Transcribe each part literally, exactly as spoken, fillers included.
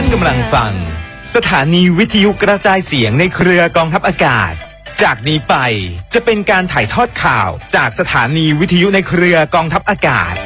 านกำลังฟังสถานีวิทยุกระจายเสียงในเครือกองทัพอากาศจากนี้ไปจะเป็นการถ่ายทอดข่าวจากสถานีวิทยุในเครือกองทัพอากาศ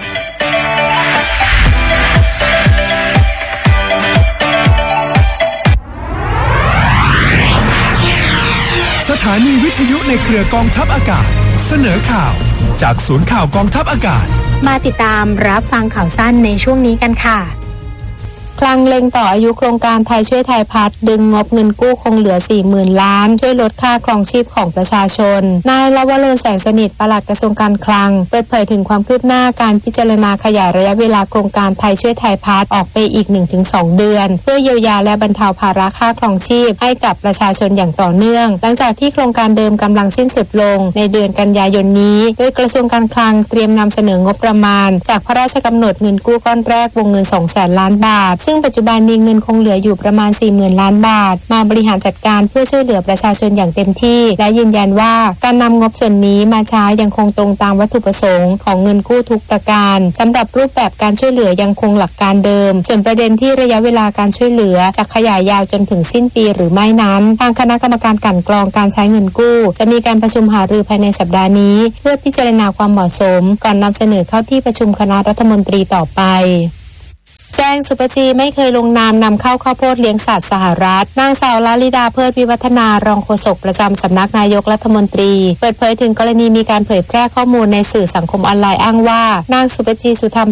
สถานีวิทยุในเครือกองทัพอากาศเสนอข่าวจากศูนย์ข่าวกองทัพอากาศมาติดตามรับฟังข่าวสั้นในช่วงนี้กันค่ะคลังเล็งต่ออายุโครงการไทยช่วยไทยพัฒน์ดึงงบเงินกู้คงเหลือ สี่หมื่น ล้านช่วยลดค่าครองชีพของประชาชนนายลวรนแสงสนิทปลัดกระทรวงการคลังเปิดเผยถึงความคืบหน้าการพิจารณาขยายระยะเวลาโครงการไทยช่วยไทยพัฒน์ออกไปอีก หนึ่งถึงสอง เดือนเพื่อเยียวยาและบรรเทาภาระค่าครองชีพให้กับประชาชนอย่างต่อเนื่องหลังจากที่โครงการเดิมกำลังสิ้นสุดลงในเดือนกันยายนนี้โดยกระทรวงการคลังเตรียมนำเสนองบประมาณจากพระราชกำหนดเงินกู้ก้อนแรกวงเงิน สองแสน ล้านบาทซึ่งปัจจุบันมีเงินคงเหลืออยู่ประมาณ สี่หมื่น ล้านบาทมาบริหารจัดการเพื่อช่วยเหลือประชาชนอย่างเต็มที่และยืนยันว่าการนำงบส่วนนี้มาใช้ยังคงตรงตามวัตถุประสงค์ของเงินกู้ทุกประการสำหรับรูปแบบการช่วยเหลือยังคงหลักการเดิมส่วนประเด็นที่ระยะเวลาการช่วยเหลือจะขยายยาวจนถึงสิ้นปีหรือไม่นั้นทางคณะกรรมการกลั่นกรองการใช้เงินกู้จะมีการประชุมหารือภายในสัปดาห์นี้เพื่อพิจารณาความเหมาะสมก่อนนำเสนอเข้าที่ประชุมคณะรัฐมนตรีต่อไปแจ้งสุปจีไม่เคยลงนามนำเข้าข้าวโพดเลี้ยงสัตว์สหรัฐนางสาวลลิดาเพิดวิวัฒนารองโฆษกประจำสำนักนายกรัฐมนตรีเปิดเผยถึงกรณีมีการเผยแพร่ข้อมูลในสื่อสังคมออนไลน์อ้างว่านางสุปจีสุธรรม